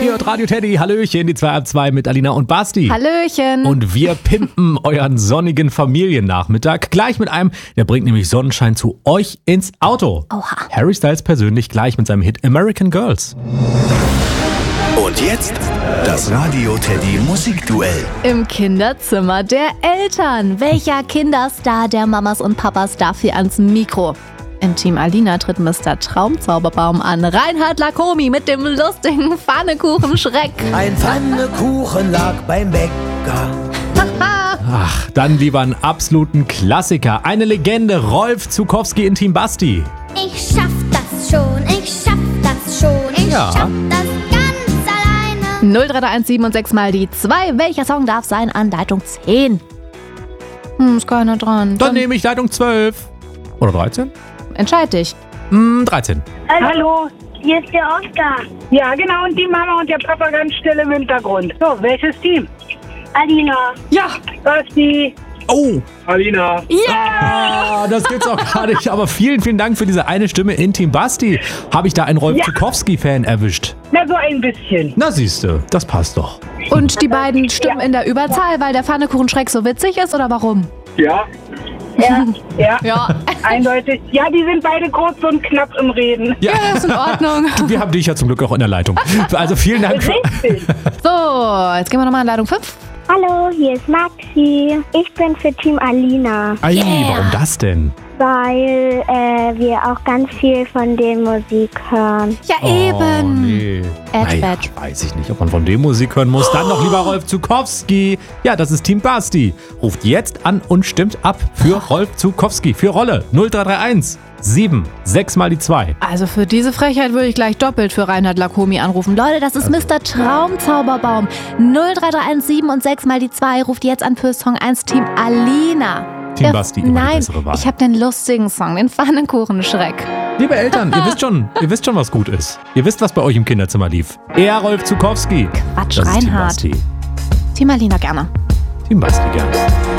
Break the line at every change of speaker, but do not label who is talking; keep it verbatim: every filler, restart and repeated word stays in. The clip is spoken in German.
Ihr hört Radio Teddy, Hallöchen, die zwei ab zwei mit Alina und Basti.
Hallöchen.
Und wir pimpen euren sonnigen Familiennachmittag gleich mit einem, der bringt nämlich Sonnenschein zu euch ins Auto.
Oha.
Harry Styles persönlich gleich mit seinem Hit American Girls.
Und jetzt das Radio Teddy Musikduell.
Im Kinderzimmer der Eltern. Welcher Kinderstar der Mamas und Papas darf hier ans Mikro? In Team Alina tritt Mister Traumzauberbaum an. Reinhard Lacomi mit dem lustigen Pfannekuchen-Schreck.
Ein Pfannekuchen lag beim Bäcker.
Ach, dann lieber einen absoluten Klassiker. Eine Legende, Rolf Zukowski in Team Basti.
Ich schaff das schon, ich schaff das schon, ich
Ja.
schaff das ganz alleine.
null drei drei eins sieben und sechs mal die zwei. Welcher Song darf sein an Leitung zehn? Hm, ist keiner dran.
Dann nehme ich Leitung zwölf. Oder dreizehn?
Entscheid dich.
Hm, dreizehn.
Hallo.
Hier ist der Oscar.
Ja, genau, und die Mama und der Papa ganz still im Hintergrund. So, welches Team?
Alina.
Ja, Basti.
Oh,
Alina.
ah, das gibt's auch gar nicht. Aber vielen, vielen Dank für diese eine Stimme in Team Basti. Habe ich da einen Rolf
Ja.
Zukowski-Fan erwischt?
Na, so ein bisschen.
Na siehste, das passt doch.
Und die beiden stimmen in der Überzahl, weil der Pfannekuchen-Schreck so witzig ist, oder warum?
Ja. Ja, ja,
Ja.
eindeutig. Ja, die sind beide kurz und knapp im Reden.
Ja,
Ja, ist in Ordnung.
wir haben dich ja zum Glück auch in der Leitung. Also vielen Dank für...
Richtig.
So, jetzt gehen wir nochmal in Leitung fünf.
Hallo, hier ist Maxi. Ich bin für Team Alina,
Ei, warum das denn?
weil äh, wir auch ganz viel von dem Musik hören.
Ja,
Oh,
eben.
nee.
Ed
Naja,
Bad.
weiß ich nicht, ob man von dem Musik hören muss. Dann noch lieber Rolf Zukowski. Ja, das ist Team Basti. Ruft jetzt an und stimmt ab für Rolf Zukowski. Für Rolle null drei drei eins sieben sechs mal die zwei.
Also für diese Frechheit würde ich gleich doppelt für Reinhard Lacomi anrufen. Leute, das ist Mister Traumzauberbaum. null drei drei eins sieben und sechs mal die zwei. Ruft jetzt an für Song eins Team Alina.
Team
Der-
Basti, immer die
Nein,
bessere Wahl.
ich habe den lustigen Song, den Pfannekuchen-Schreck.
Liebe Eltern, ihr wisst schon, ihr wisst schon, was gut ist. Ihr wisst, was bei euch im Kinderzimmer lief. Er Rolf Zukowski.
Quatsch,
Das ist Team
Reinhard.
Basti.
Team Alina gerne.
Team Basti gerne.